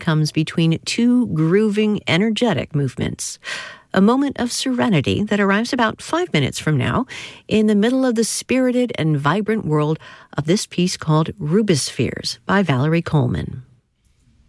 comes between two grooving, energetic movements. A moment of serenity that arrives about 5 minutes from now in the middle of the spirited and vibrant world of this piece called Rubispheres by Valerie Coleman.